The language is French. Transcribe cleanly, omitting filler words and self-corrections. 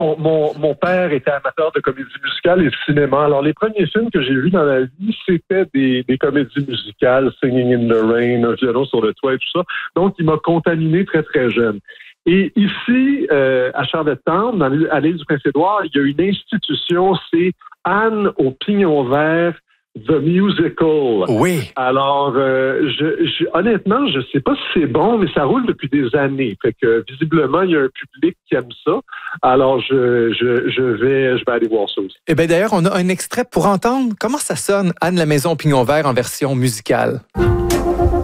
mon père était amateur de comédie musicale et de cinéma. Alors, les premiers films que j'ai vus dans la vie, c'était des comédies musicales, Singing in the Rain, Un violon sur le toit et tout ça. Donc, il m'a contaminé très, très jeune. Et ici, à Charlottetown, à l'île du Prince-Édouard, il y a une institution, c'est Anne au Pignon Vert, The Musical. Oui. Alors, honnêtement, je sais pas si c'est bon, mais ça roule depuis des années. Fait que visiblement, il y a un public qui aime ça. Alors, je vais aller voir ça aussi. Eh bien, d'ailleurs, on a un extrait pour entendre comment ça sonne Anne la Maison au Pignon Vert en version musicale.